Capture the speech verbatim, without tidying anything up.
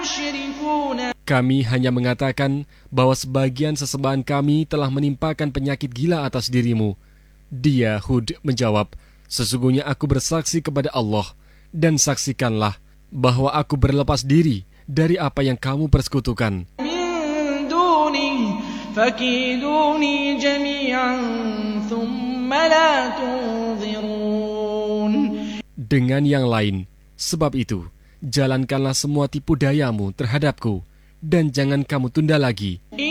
يشركون. Kami hanya mengatakan bahwa sebagian sesembahan kami telah menimpakan penyakit gila atas dirimu. Dia, Hud, menjawab, sesungguhnya aku bersaksi kepada Allah, dan saksikanlah bahwa aku berlepas diri dari apa yang kamu persekutukan. من دونه فكيدوني جميعا ثم لا تنظرون. Dengan yang lain, sebab itu, jalankanlah semua tipu dayamu terhadapku, dan jangan kamu tunda lagi.